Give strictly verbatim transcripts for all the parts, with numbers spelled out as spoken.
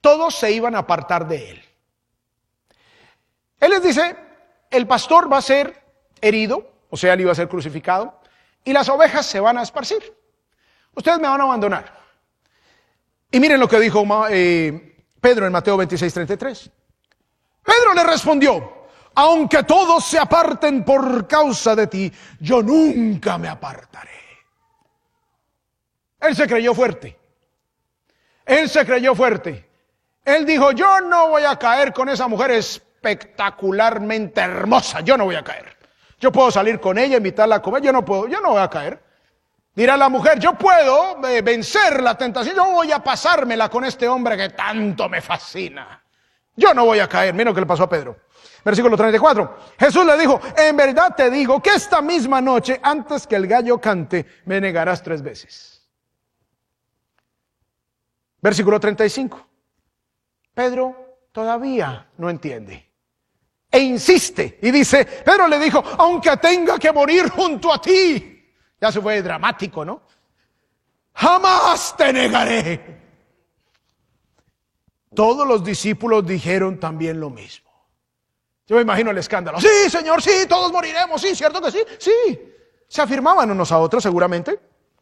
todos se iban a apartar de él. Él les dice, el pastor va a ser herido, o sea, él iba a ser crucificado, y las ovejas se van a esparcir. Ustedes me van a abandonar. Y miren lo que dijo eh, Pedro en Mateo veintiséis, treinta y tres. Pedro le respondió, aunque todos se aparten por causa de ti, yo nunca me apartaré. Él se creyó fuerte. Él se creyó fuerte. Él dijo, yo no voy a caer con esa mujer espectacularmente hermosa. Yo no voy a caer. Yo puedo salir con ella, invitarla a comer. Yo no puedo, yo no voy a caer. Dirá la mujer, yo puedo eh, vencer la tentación. Yo voy a pasármela con este hombre que tanto me fascina. Yo no voy a caer. Miren lo que le pasó a Pedro. Versículo treinta y cuatro. Jesús le dijo, en verdad te digo que esta misma noche, antes que el gallo cante, me negarás tres veces. Versículo treinta y cinco. Pedro todavía no entiende. E insiste y dice, Pedro le dijo, aunque tenga que morir junto a ti. Ya se fue dramático, ¿no? Jamás te negaré. Todos los discípulos dijeron también lo mismo. Yo me imagino el escándalo. Sí, Señor, sí, todos moriremos. Sí, ¿cierto que sí? Sí. Se afirmaban unos a otros seguramente.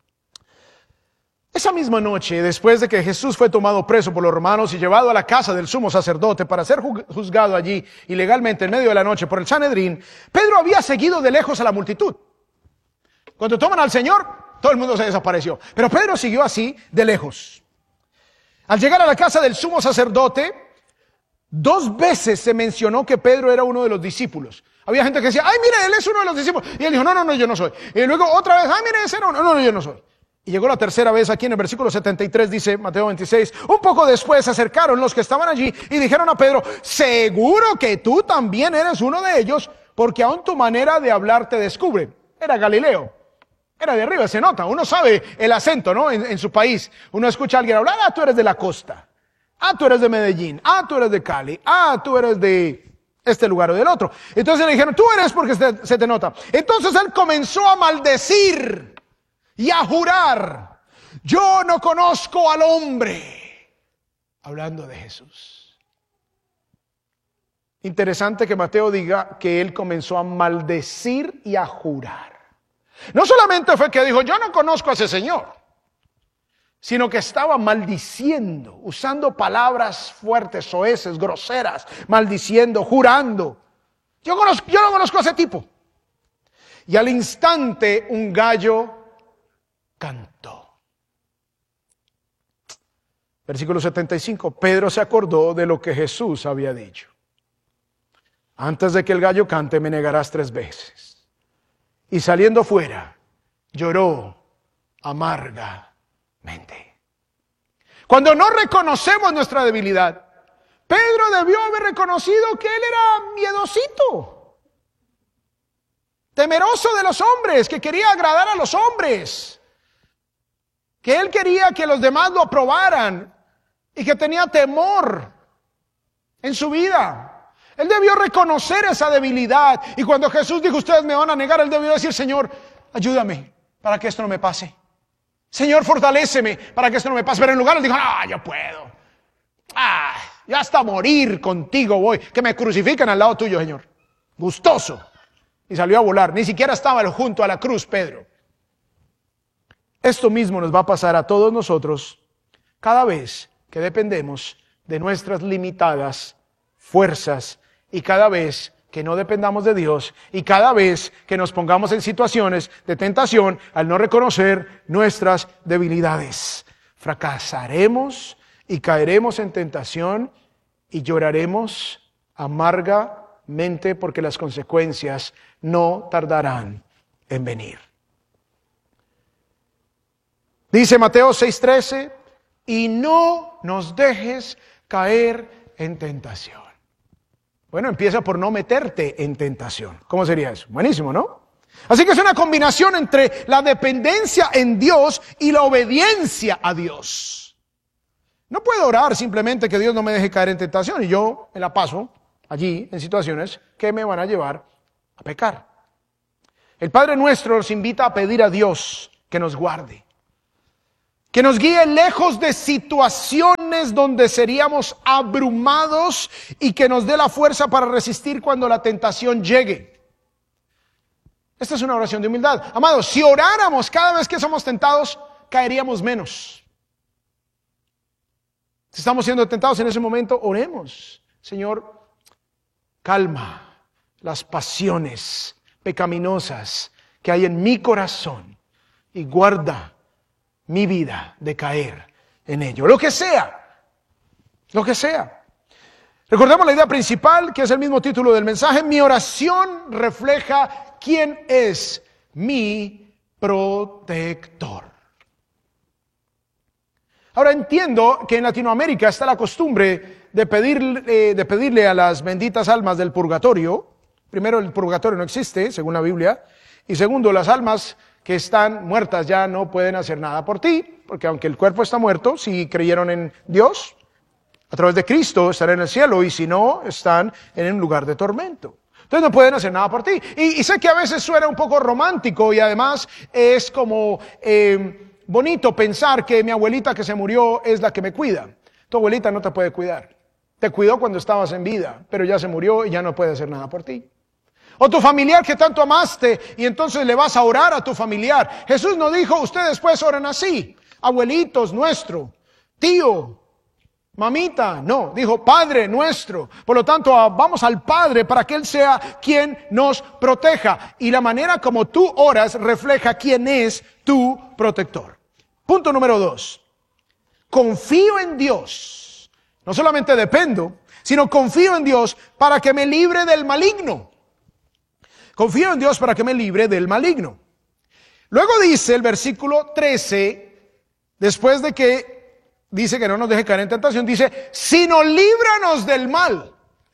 Esa misma noche, después de que Jesús fue tomado preso por los romanos y llevado a la casa del sumo sacerdote para ser juzgado allí ilegalmente en medio de la noche por el Sanedrín, Pedro había seguido de lejos a la multitud. Cuando toman al Señor, todo el mundo se desapareció. Pero Pedro siguió así de lejos. Al llegar a la casa del sumo sacerdote, dos veces se mencionó que Pedro era uno de los discípulos. Había gente que decía, ay, mire, él es uno de los discípulos. Y él dijo, no, no, no, yo no soy. Y luego otra vez, ay, mire, ese era uno. No, no, yo no soy. Y llegó la tercera vez aquí en el versículo setenta y tres, dice Mateo veintiséis. Un poco después se acercaron los que estaban allí y dijeron a Pedro, seguro que tú también eres uno de ellos, porque aún tu manera de hablar te descubre. Era Galileo. Era de arriba, se nota, uno sabe el acento, ¿no? En, en su país, uno escucha a alguien hablar, ah, tú eres de la costa, ah, tú eres de Medellín, ah, tú eres de Cali, ah, tú eres de este lugar o del otro. Entonces le dijeron, tú eres porque se, se te nota. Entonces él comenzó a maldecir y a jurar, yo no conozco al hombre, hablando de Jesús. Interesante que Mateo diga que él comenzó a maldecir y a jurar. No solamente fue que dijo, yo no conozco a ese señor, sino que estaba maldiciendo, usando palabras fuertes, soeces, groseras, maldiciendo, jurando. Yo, conozco, yo no conozco a ese tipo. Y al instante un gallo cantó. Versículo setenta y cinco, Pedro se acordó de lo que Jesús había dicho. Antes de que el gallo cante, me negarás tres veces. Y saliendo fuera, lloró amargamente. Cuando no reconocemos nuestra debilidad, Pedro debió haber reconocido que él era miedosito, temeroso de los hombres, que quería agradar a los hombres, que él quería que los demás lo aprobaran y que tenía temor en su vida. Él debió reconocer esa debilidad. Y cuando Jesús dijo, ustedes me van a negar, él debió decir, Señor, ayúdame para que esto no me pase. Señor, fortaléceme para que esto no me pase. Pero en lugar él dijo, ah, yo puedo. Ah, ya hasta morir contigo voy. Que me crucifiquen al lado tuyo, Señor. Gustoso. Y salió a volar. Ni siquiera estaba junto a la cruz, Pedro. Esto mismo nos va a pasar a todos nosotros cada vez que dependemos de nuestras limitadas fuerzas y cada vez que no dependamos de Dios y cada vez que nos pongamos en situaciones de tentación al no reconocer nuestras debilidades. Fracasaremos y caeremos en tentación y lloraremos amargamente porque las consecuencias no tardarán en venir. Dice Mateo seis trece, y no nos dejes caer en tentación. Bueno, empieza por no meterte en tentación. ¿Cómo sería eso? Buenísimo, ¿no? Así que es una combinación entre la dependencia en Dios y la obediencia a Dios. No puedo orar simplemente que Dios no me deje caer en tentación y yo me la paso allí en situaciones que me van a llevar a pecar. El Padre Nuestro nos invita a pedir a Dios que nos guarde, que nos guíe lejos de situaciones situaciones donde seríamos abrumados y que nos dé la fuerza para resistir cuando la tentación llegue. Esta es una oración de humildad. Amados, si oráramos cada vez que somos tentados, caeríamos menos. Si estamos siendo tentados en ese momento, oremos. Señor, calma las pasiones pecaminosas que hay en mi corazón y guarda mi vida de caer en ello. Lo que sea, lo que sea. Recordemos la idea principal, que es el mismo título del mensaje. Mi oración refleja quién es mi protector. Ahora entiendo que en Latinoamérica está la costumbre de, pedir, eh, de pedirle a las benditas almas del purgatorio. Primero, el purgatorio no existe, según la Biblia. Y segundo, las almas que están muertas ya no pueden hacer nada por ti, porque aunque el cuerpo está muerto, si creyeron en Dios, a través de Cristo estarán en el cielo, y si no, están en un lugar de tormento. Entonces no pueden hacer nada por ti. Y, y sé que a veces suena un poco romántico y además es como eh, bonito pensar que mi abuelita que se murió es la que me cuida. Tu abuelita no te puede cuidar. Te cuidó cuando estabas en vida, pero ya se murió y ya no puede hacer nada por ti. O tu familiar que tanto amaste y entonces le vas a orar a tu familiar. Jesús no dijo, ustedes pues oran así, abuelitos nuestro, tío, mamita, no, dijo Padre nuestro. Por lo tanto, vamos al Padre para que Él sea quien nos proteja. Y la manera como tú oras refleja quién es tu protector. Punto número dos. Confío en Dios. No solamente dependo, sino confío en Dios para que me libre del maligno. Confío en Dios para que me libre del maligno. Luego dice el versículo trece, después de que dice que no nos deje caer en tentación, dice, sino líbranos del mal.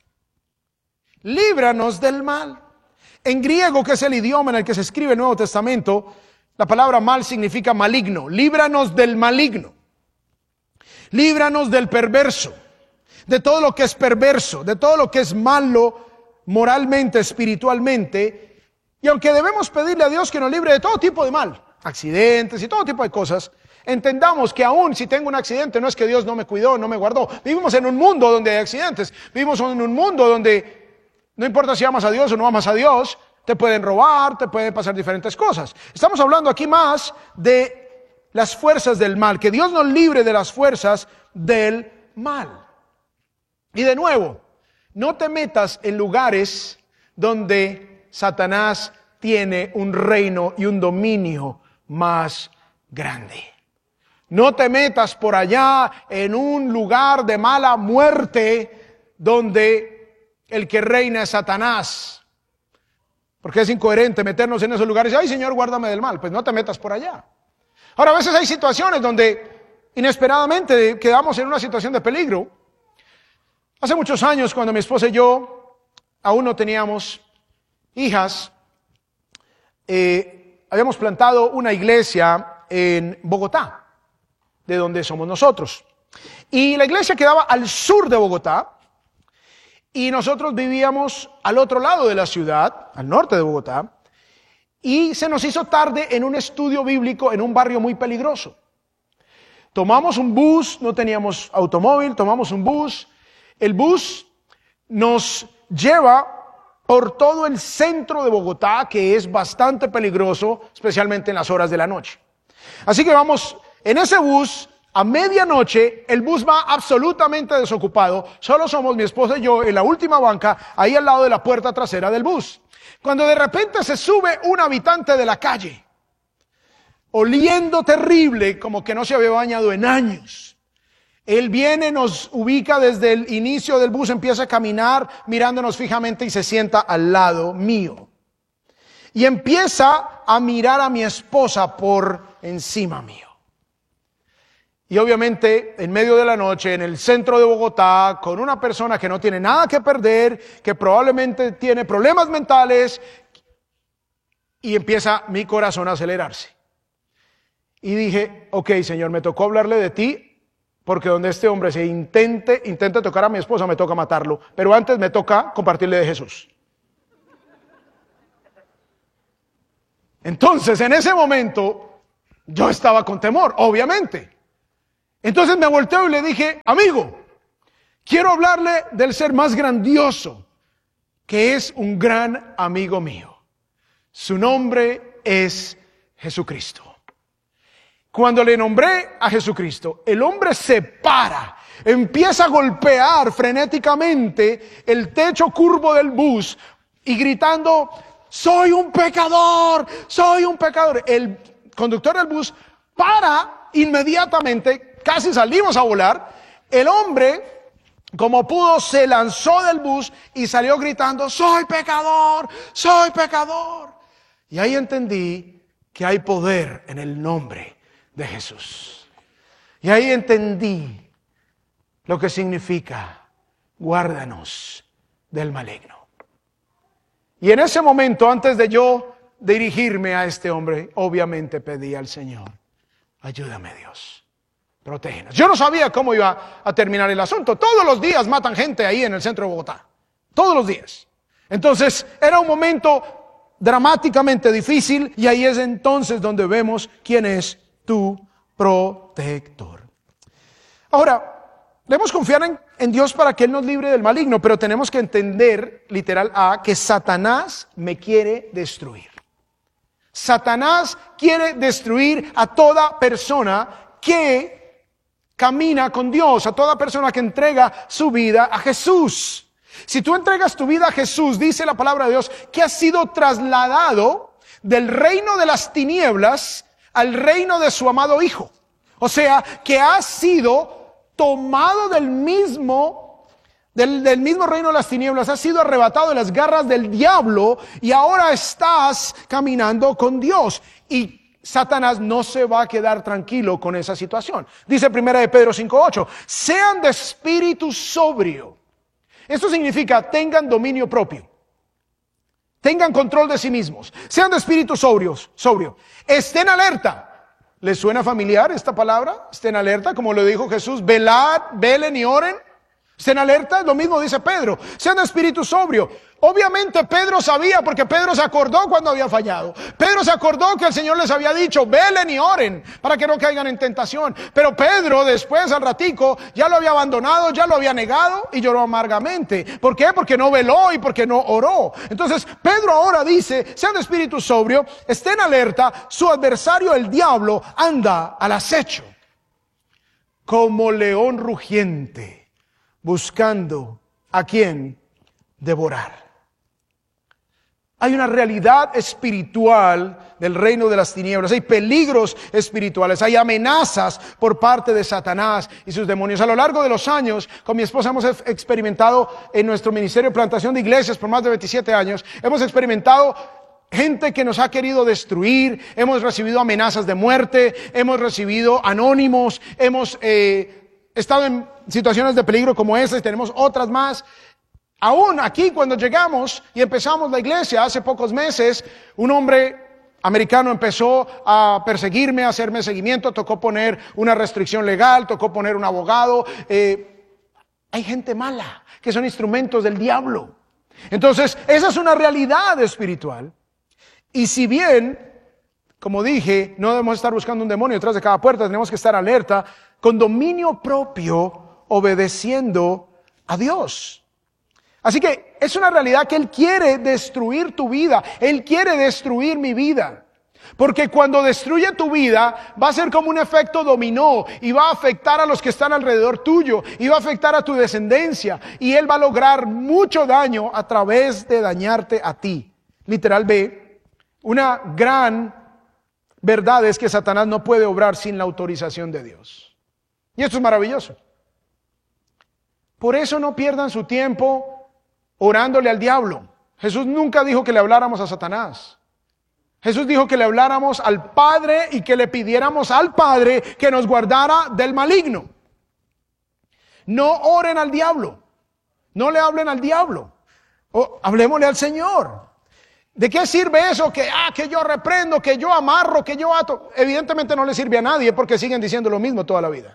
Líbranos del mal. En griego, que es el idioma en el que se escribe el Nuevo Testamento, la palabra mal significa maligno. Líbranos del maligno. Líbranos del perverso. De todo lo que es perverso, de todo lo que es malo moralmente, espiritualmente. Y aunque debemos pedirle a Dios que nos libre de todo tipo de mal, accidentes y todo tipo de cosas, entendamos que aún si tengo un accidente no es que Dios no me cuidó, no me guardó. Vivimos en un mundo donde hay accidentes, vivimos en un mundo donde no importa si amas a Dios o no amas a Dios, te pueden robar, te pueden pasar diferentes cosas. Estamos hablando aquí más de las fuerzas del mal, que Dios nos libre de las fuerzas del mal. Y de nuevo, no te metas en lugares donde Satanás tiene un reino y un dominio más grande. No te metas por allá en un lugar de mala muerte donde el que reina es Satanás. Porque es incoherente meternos en esos lugares y, ay Señor, guárdame del mal. Pues no te metas por allá. Ahora, a veces hay situaciones donde inesperadamente quedamos en una situación de peligro. Hace muchos años, cuando mi esposa y yo aún no teníamos hijas, eh, habíamos plantado una iglesia en Bogotá, de donde somos nosotros. Y la iglesia quedaba al sur de Bogotá, y nosotros vivíamos al otro lado de la ciudad, al norte de Bogotá, y se nos hizo tarde en un estudio bíblico en un barrio muy peligroso. Tomamos un bus, no teníamos automóvil, tomamos un bus. El bus nos lleva por todo el centro de Bogotá, que es bastante peligroso, especialmente en las horas de la noche. Así que vamos en ese bus, a medianoche, el bus va absolutamente desocupado. Solo somos mi esposa y yo en la última banca, ahí al lado de la puerta trasera del bus. Cuando de repente se sube un habitante de la calle, oliendo terrible, como que no se había bañado en años. Él viene, nos ubica desde el inicio del bus, empieza a caminar mirándonos fijamente y se sienta al lado mío. Y empieza a mirar a mi esposa por encima mío. Y obviamente en medio de la noche, en el centro de Bogotá, con una persona que no tiene nada que perder, que probablemente tiene problemas mentales, y empieza mi corazón a acelerarse. Y dije, ok, Señor, me tocó hablarle de ti, porque donde este hombre se intente, intente tocar a mi esposa, me toca matarlo. Pero antes me toca compartirle de Jesús. Entonces, en ese momento, yo estaba con temor, obviamente. Entonces me volteo y le dije, amigo, quiero hablarle del ser más grandioso, que es un gran amigo mío. Su nombre es Jesucristo. Cuando le nombré a Jesucristo, el hombre se para, empieza a golpear frenéticamente el techo curvo del bus y gritando, soy un pecador, soy un pecador. El conductor del bus para inmediatamente, casi salimos a volar. El hombre, como pudo, se lanzó del bus y salió gritando, soy pecador, soy pecador. Y ahí entendí que hay poder en el nombre de Jesús. Y ahí entendí lo que significa, guárdanos del maligno. Y en ese momento, antes de yo dirigirme a este hombre, obviamente pedí al Señor, ayúdame Dios, protégenos. Yo no sabía cómo iba a terminar el asunto. Todos los días matan gente ahí en el centro de Bogotá. Todos los días. Entonces, era un momento dramáticamente difícil y ahí es entonces donde vemos quién es tu protector. Ahora, debemos confiar en, en Dios para que Él nos libre del maligno, pero tenemos que entender, literal A, que Satanás me quiere destruir. Satanás quiere destruir a toda persona que camina con Dios, a toda persona que entrega su vida a Jesús. Si tú entregas tu vida a Jesús, dice la palabra de Dios, que has sido trasladado del reino de las tinieblas al reino de su amado Hijo. O sea, que has sido tomado del mismo, del, del mismo reino de las tinieblas, has sido arrebatado de las garras del diablo y ahora estás caminando con Dios. Y Satanás no se va a quedar tranquilo con esa situación. Dice primera de Pedro cinco ocho, sean de espíritu sobrio. Esto significa tengan dominio propio. Tengan control de sí mismos. Sean de espíritu sobrios, sobrio. Estén alerta. ¿Les suena familiar esta palabra? Estén alerta, como lo dijo Jesús. Velad, velen y oren. Estén alerta, lo mismo dice Pedro. Sean de espíritu sobrio. Obviamente Pedro sabía, porque Pedro se acordó cuando había fallado. Pedro se acordó que el Señor les había dicho, velen y oren, para que no caigan en tentación. Pero Pedro después, al ratico, ya lo había abandonado, ya lo había negado y lloró amargamente. ¿Por qué? Porque no veló y porque no oró. Entonces Pedro ahora dice, sean de espíritu sobrio, estén alerta, su adversario el diablo anda al acecho, como león rugiente, buscando a quien devorar. Hay una realidad espiritual del reino de las tinieblas, hay peligros espirituales, hay amenazas por parte de Satanás y sus demonios. A lo largo de los años, con mi esposa hemos experimentado en nuestro ministerio de plantación de iglesias por más de veintisiete años, hemos experimentado gente que nos ha querido destruir, hemos recibido amenazas de muerte, hemos recibido anónimos, hemos eh, estado en situaciones de peligro como esa y tenemos otras más. Aún aquí cuando llegamos y empezamos la iglesia hace pocos meses, un hombre americano empezó a perseguirme, a hacerme seguimiento, tocó poner una restricción legal, tocó poner un abogado. Eh, hay gente mala que son instrumentos del diablo. Entonces, esa es una realidad espiritual. Y si bien, como dije, no debemos estar buscando un demonio detrás de cada puerta, tenemos que estar alerta, con dominio propio, obedeciendo a Dios. Así que es una realidad que Él quiere destruir tu vida. Él quiere destruir mi vida. Porque cuando destruye tu vida, va a ser como un efecto dominó y va a afectar a los que están alrededor tuyo y va a afectar a tu descendencia. Y Él va a lograr mucho daño a través de dañarte a ti. Literal B, una gran verdad es que Satanás no puede obrar sin la autorización de Dios. Y esto es maravilloso. Por eso no pierdan su tiempo orándole al diablo. Jesús nunca dijo que le habláramos a Satanás. Jesús dijo que le habláramos al Padre y que le pidiéramos al Padre que nos guardara del maligno. No oren al diablo. No le hablen al diablo. O, hablemosle al Señor. ¿De qué sirve eso? Que, ah, que yo reprendo, que yo amarro, que yo ato. Evidentemente no le sirve a nadie porque siguen diciendo lo mismo toda la vida.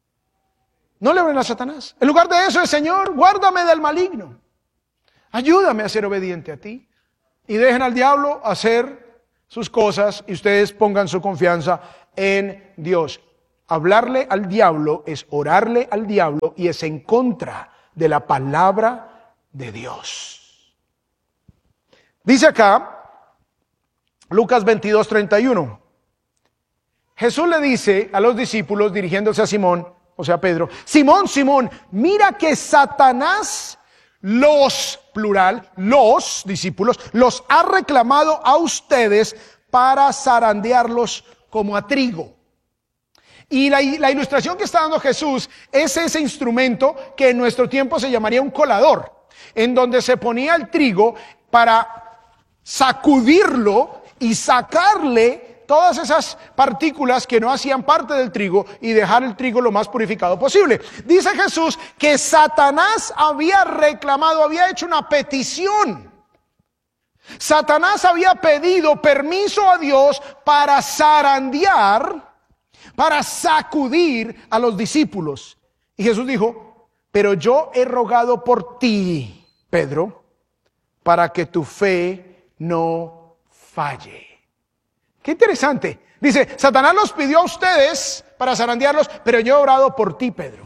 No le hablen a Satanás. En lugar de eso es, Señor, guárdame del maligno. Ayúdame a ser obediente a ti. Y dejen al diablo hacer sus cosas y ustedes pongan su confianza en Dios. hablarle al diablo es orarle al diablo y es en contra de la palabra de Dios. Dice acá, Lucas veintidós, treinta y uno. Jesús le dice a los discípulos, dirigiéndose a Simón, o sea, Pedro: Simón, Simón, mira que Satanás los, plural, los discípulos, los ha reclamado a ustedes para zarandearlos como a trigo. Y la, la ilustración que está dando Jesús es ese instrumento que en nuestro tiempo se llamaría un colador, en donde se ponía el trigo para sacudirlo y sacarle todas esas partículas que no hacían parte del trigo y dejar el trigo lo más purificado posible. Dice Jesús que Satanás había reclamado, había hecho una petición. Satanás había pedido permiso a Dios para zarandear, para sacudir a los discípulos. Y Jesús dijo: pero yo he rogado por ti, Pedro, para que tu fe no falle. Qué interesante. Dice, Satanás los pidió a ustedes para zarandearlos, pero yo he orado por ti, Pedro.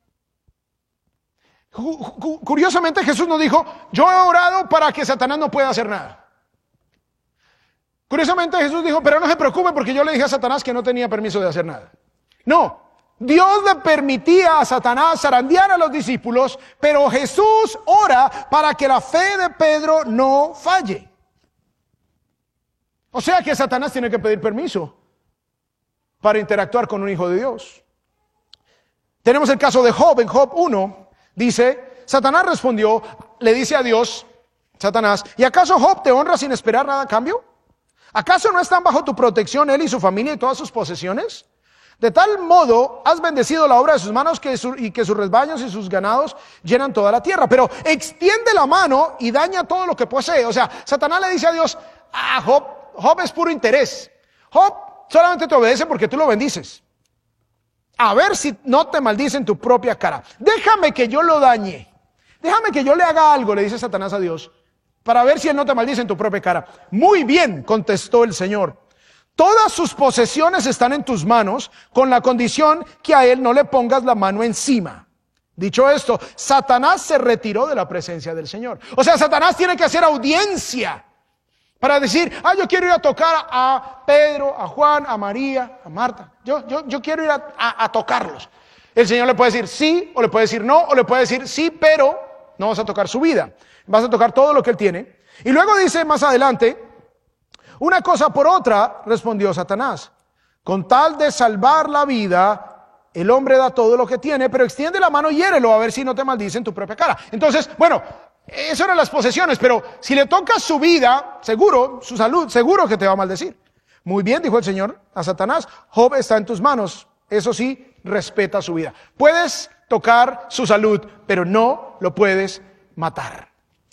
Curiosamente Jesús nos dijo: yo he orado para que Satanás no pueda hacer nada. Curiosamente Jesús dijo: pero no se preocupe porque yo le dije a Satanás que no tenía permiso de hacer nada. No, Dios le permitía a Satanás zarandear a los discípulos, pero Jesús ora para que la fe de Pedro no falle. O sea que Satanás tiene que pedir permiso para interactuar con un hijo de Dios. Tenemos el caso de Job. En Job uno dice, Satanás respondió, le dice a Dios, Satanás: ¿y acaso Job te honra sin esperar nada a cambio? ¿Acaso no están bajo tu protección él y su familia y todas sus posesiones? De tal modo has bendecido la obra de sus manos que su, y que sus rebaños y sus ganados llenan toda la tierra. Pero extiende la mano y daña todo lo que posee. O sea, Satanás le dice a Dios: ah, Job, Job es puro interés. Job solamente te obedece porque tú lo bendices. A ver si no te maldice en tu propia cara. Déjame que yo lo dañe. Déjame que yo le haga algo, le dice Satanás a Dios, para ver si él no te maldice en tu propia cara. Muy bien, contestó el Señor. Todas sus posesiones están en tus manos, con la condición que a él no le pongas la mano encima. Dicho esto, Satanás se retiró de la presencia del Señor. O sea, Satanás tiene que hacer audiencia para decir: ah, yo quiero ir a tocar a Pedro, a Juan, a María, a Marta. Yo, yo, yo quiero ir a, a, a tocarlos. El Señor le puede decir sí, o le puede decir no, o le puede decir sí, pero no vas a tocar su vida. Vas a tocar todo lo que él tiene. Y luego dice más adelante: una cosa por otra, respondió Satanás. Con tal de salvar la vida, el hombre da todo lo que tiene, pero extiende la mano y hiérelo a ver si no te maldice en tu propia cara. Entonces, bueno, eso eran las posesiones, pero si le tocas su vida, seguro, su salud, seguro que te va a maldecir. Muy bien, dijo el Señor a Satanás: Job está en tus manos. Eso sí, respeta su vida. Puedes tocar su salud, pero no lo puedes matar.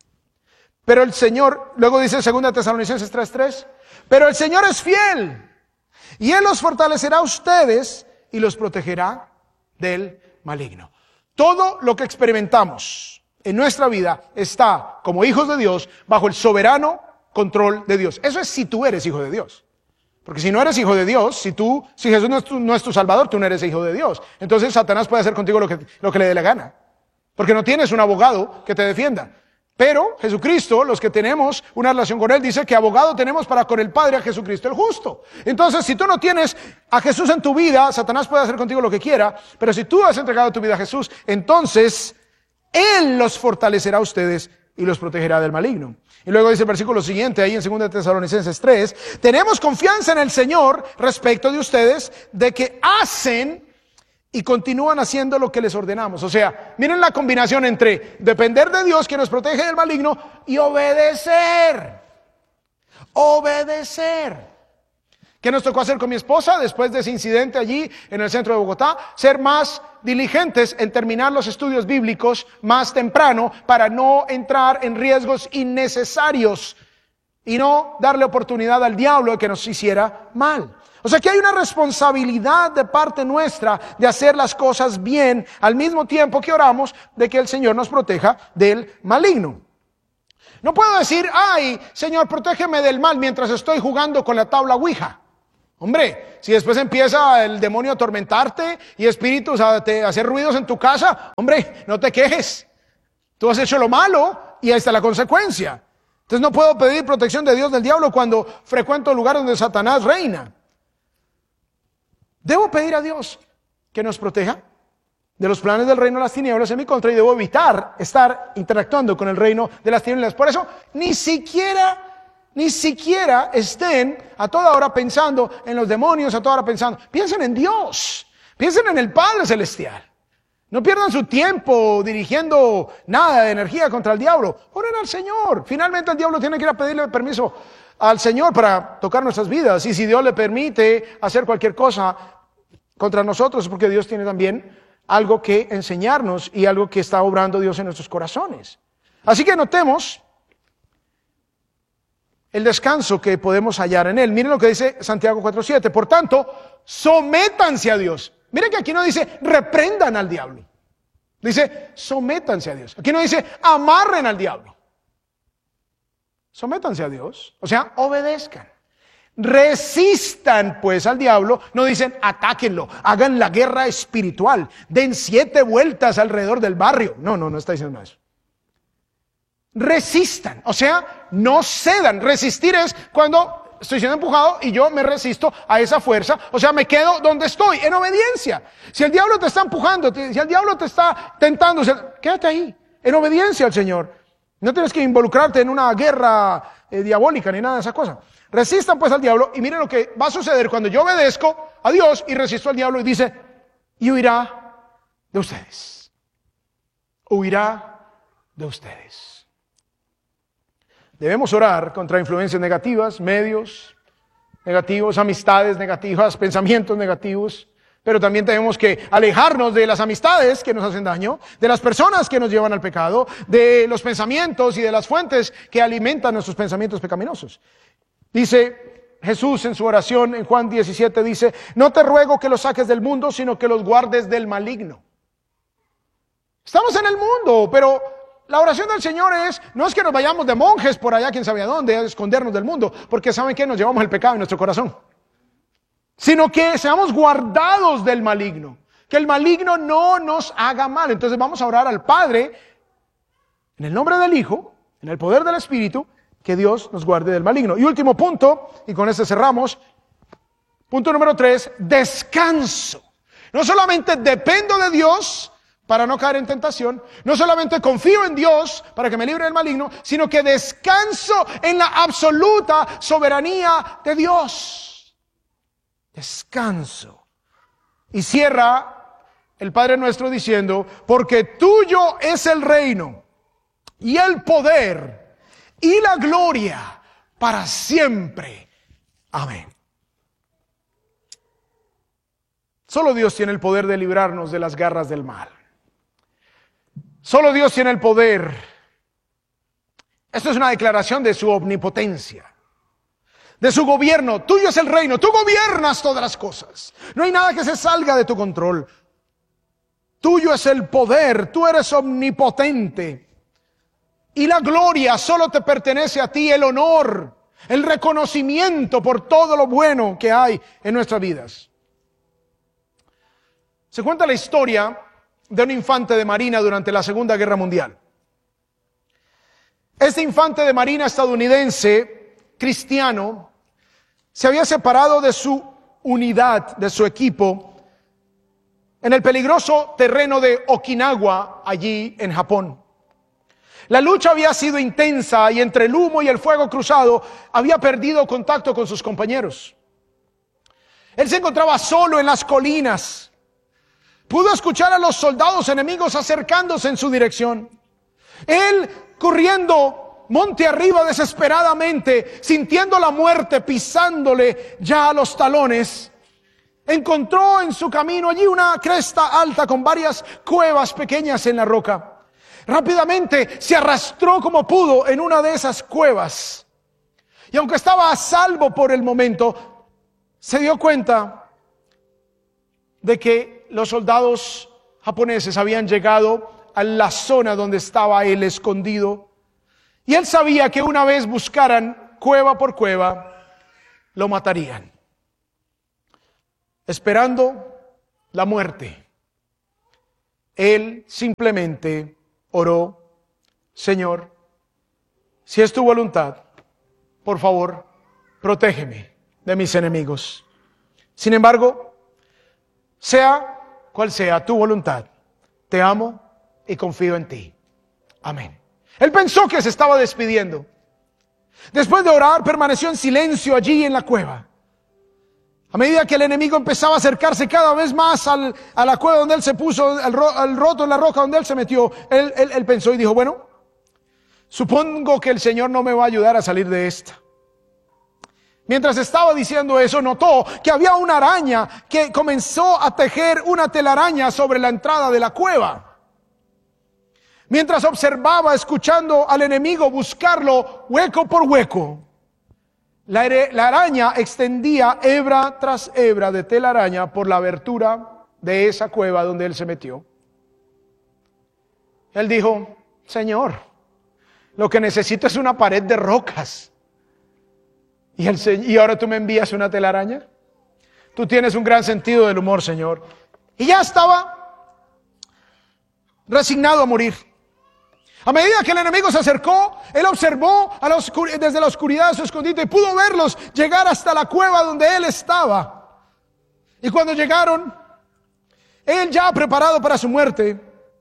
Pero el Señor, luego dice en segunda Tesalonicenses tres tres, pero el Señor es fiel y Él los fortalecerá a ustedes y los protegerá del maligno. Todo lo que experimentamos en nuestra vida está, como hijos de Dios, bajo el soberano control de Dios. Eso es si tú eres hijo de Dios. Porque si no eres hijo de Dios, si tú, si Jesús no es tu, no es tu Salvador, tú no eres hijo de Dios. Entonces Satanás puede hacer contigo lo que, lo que le dé la gana. Porque no tienes un abogado que te defienda. Pero Jesucristo, los que tenemos una relación con Él, dice que abogado tenemos para con el Padre a Jesucristo el justo. Entonces, si tú no tienes a Jesús en tu vida, Satanás puede hacer contigo lo que quiera, pero si tú has entregado tu vida a Jesús, entonces Él los fortalecerá a ustedes y los protegerá del maligno. Y luego dice el versículo siguiente, ahí en segunda Tesalonicenses tres, tenemos confianza en el Señor respecto de ustedes, de que hacen y continúan haciendo lo que les ordenamos. O sea, miren la combinación entre depender de Dios, que nos protege del maligno, y obedecer. Obedecer. ¿Qué nos tocó hacer con mi esposa después de ese incidente allí en el centro de Bogotá? Ser más diligentes en terminar los estudios bíblicos más temprano para no entrar en riesgos innecesarios y no darle oportunidad al diablo de que nos hiciera mal. O sea que hay una responsabilidad de parte nuestra de hacer las cosas bien, al mismo tiempo que oramos de que el Señor nos proteja del maligno. No puedo decir: ay, Señor, protégeme del mal mientras estoy jugando con la tabla Ouija. Hombre, si después empieza el demonio a atormentarte y espíritus a, te, a hacer ruidos en tu casa, hombre, no te quejes. Tú has hecho lo malo y ahí está la consecuencia. Entonces no puedo pedir protección de Dios del diablo cuando frecuento lugares donde Satanás reina. Debo pedir a Dios que nos proteja de los planes del reino de las tinieblas en mi contra y debo evitar estar interactuando con el reino de las tinieblas. Por eso, ni siquiera, ni siquiera estén a toda hora pensando en los demonios, a toda hora pensando. Piensen en Dios, piensen en el Padre Celestial. No pierdan su tiempo dirigiendo nada de energía contra el diablo. Oren al Señor. Finalmente el diablo tiene que ir a pedirle permiso al Señor para tocar nuestras vidas. Y si Dios le permite hacer cualquier cosa contra nosotros, es porque Dios tiene también algo que enseñarnos y algo que está obrando Dios en nuestros corazones. Así que notemos el descanso que podemos hallar en Él. Miren lo que dice Santiago cuatro siete. Por tanto, sométanse a Dios. Miren que aquí no dice reprendan al diablo. Dice sométanse a Dios. Aquí no dice amarren al diablo. Sométanse a Dios. O sea, obedezcan. Resistan pues al diablo. No dicen atáquenlo, hagan la guerra espiritual, den siete vueltas alrededor del barrio. No, no, no está diciendo eso. Resistan, o sea, no cedan. Resistir es cuando estoy siendo empujado y yo me resisto a esa fuerza, o sea, me quedo donde estoy, en obediencia. Si el diablo te está empujando, si el diablo te está tentando, quédate ahí, en obediencia al Señor. No tienes que involucrarte en una guerra eh, diabólica ni nada de esas cosas. Resistan pues al diablo y miren lo que va a suceder cuando yo obedezco a Dios y resisto al diablo y dice, y huirá de ustedes. Huirá de ustedes. Debemos orar contra influencias negativas, medios negativos, amistades negativas, pensamientos negativos, pero también tenemos que alejarnos de las amistades que nos hacen daño, de las personas que nos llevan al pecado, de los pensamientos y de las fuentes que alimentan nuestros pensamientos pecaminosos. Dice Jesús en su oración en Juan diecisiete, dice, no te ruego que los saques del mundo, sino que los guardes del maligno. Estamos en el mundo, pero la oración del Señor es, no es que nos vayamos de monjes por allá, quién sabe a dónde, a escondernos del mundo, porque saben que nos llevamos el pecado en nuestro corazón, sino que seamos guardados del maligno, que el maligno no nos haga mal. Entonces vamos a orar al Padre, en el nombre del Hijo, en el poder del Espíritu, que Dios nos guarde del maligno. Y último punto, y con este cerramos, punto número tres, descanso. No solamente dependo de Dios para no caer en tentación, no solamente confío en Dios para que me libre del maligno, sino que descanso en la absoluta soberanía de Dios. Descanso. Y cierra el Padre Nuestro diciendo, porque tuyo es el reino y el poder y la gloria para siempre. Amén. Solo Dios tiene el poder de librarnos de las garras del mal. Solo Dios tiene el poder. Esto es una declaración de su omnipotencia, de su gobierno. Tuyo es el reino, tú gobiernas todas las cosas. No hay nada que se salga de tu control. Tuyo es el poder, tú eres omnipotente. Y la gloria solo te pertenece a ti, el honor, el reconocimiento por todo lo bueno que hay en nuestras vidas. Se cuenta la historia de un infante de marina durante la Segunda Guerra Mundial. Este infante de marina estadounidense, cristiano, se había separado de su unidad, de su equipo, en el peligroso terreno de Okinawa, allí en Japón. La lucha había sido intensa y entre el humo y el fuego cruzado había perdido contacto con sus compañeros. Él se encontraba solo en las colinas. Pudo escuchar a los soldados enemigos acercándose en su dirección. Él corriendo monte arriba desesperadamente, sintiendo la muerte pisándole ya a los talones, encontró en su camino allí una cresta alta con varias cuevas pequeñas en la roca. Rápidamente se arrastró como pudo en una de esas cuevas. Y aunque estaba a salvo por el momento, se dio cuenta de que los soldados japoneses habían llegado a la zona donde estaba él escondido. Y él sabía que una vez buscaran cueva por cueva, lo matarían. esperando la muerte, él simplemente oró: Señor, si es tu voluntad, por favor, protégeme de mis enemigos. Sin embargo, sea cual sea tu voluntad, te amo y confío en ti. Amén. Él pensó que se estaba despidiendo. Después de orar, permaneció en silencio allí en la cueva. A medida que el enemigo empezaba a acercarse cada vez más al, a la cueva donde él se puso, al, ro, al roto en la roca donde él se metió, él, él, él pensó y dijo: bueno, supongo que el Señor no me va a ayudar a salir de esta. Mientras estaba diciendo eso, notó que había una araña que comenzó a tejer una telaraña sobre la entrada de la cueva. Mientras observaba, escuchando al enemigo buscarlo hueco por hueco, la, la araña extendía hebra tras hebra de telaraña por la abertura de esa cueva donde él se metió. Él dijo: Señor, lo que necesito es una pared de rocas. ¿Y, el, ¿Y ahora tú me envías una telaraña? Tú tienes un gran sentido del humor, Señor. Y ya estaba resignado a morir. A medida que el enemigo se acercó, él observó a la oscur- desde la oscuridad de su escondite y pudo verlos llegar hasta la cueva donde él estaba. Y cuando llegaron, él ya preparado para su muerte,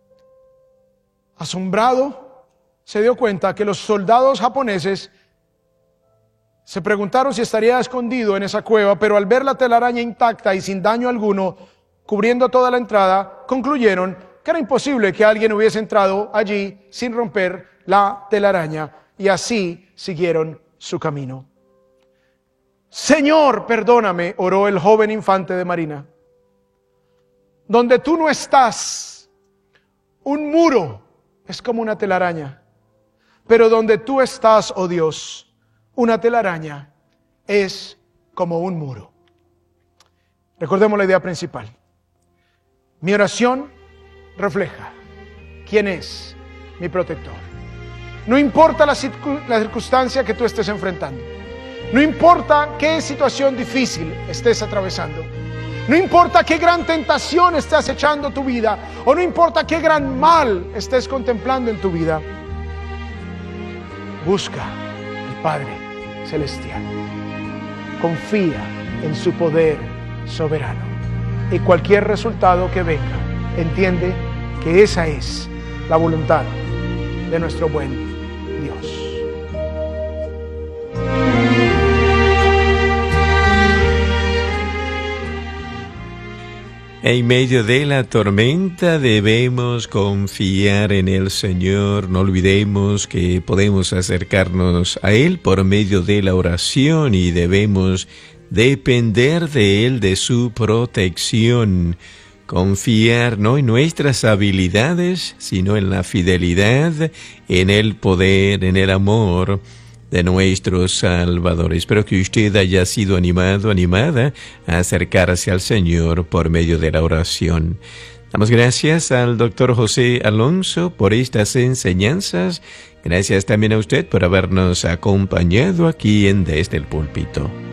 asombrado, se dio cuenta que los soldados japoneses se preguntaron si estaría escondido en esa cueva, pero al ver la telaraña intacta y sin daño alguno, cubriendo toda la entrada, concluyeron que era imposible que alguien hubiese entrado allí sin romper la telaraña, y así siguieron su camino. Señor, perdóname, oró el joven infante de marina. Donde tú no estás, un muro es como una telaraña, pero donde tú estás, oh Dios, una telaraña es como un muro. Recordemos la idea principal. Mi oración refleja quién es mi protector. No importa la, la circunstancia que tú estés enfrentando. No importa qué situación difícil estés atravesando. No importa qué gran tentación estés acechando tu vida. O no importa qué gran mal estés contemplando en tu vida. Busca al Padre Celestial. Confía en su poder soberano. Y cualquier resultado que venga, entiende que esa es la voluntad de nuestro buen Dios. En medio de la tormenta debemos confiar en el Señor. No olvidemos que podemos acercarnos a Él por medio de la oración y debemos depender de Él, de su protección. Confiar no en nuestras habilidades, sino en la fidelidad, en el poder, en el amor de nuestro Salvador. Espero que usted haya sido animado, animada a acercarse al Señor por medio de la oración. Damos gracias al doctor José Alonso por estas enseñanzas. Gracias también a usted por habernos acompañado aquí en Desde el Púlpito.